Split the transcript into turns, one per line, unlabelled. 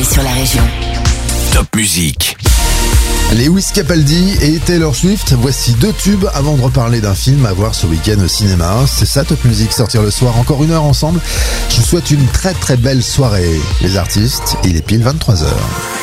arrivée sur la région.
Top Musique.
Lewis Capaldi et Taylor Swift, voici 2 tubes avant de reparler d'un film à voir ce week-end au cinéma. C'est ça Top Musique, sortir le soir, encore 1 heure ensemble. Je vous souhaite une très très belle soirée. Les artistes, il est pile 23h.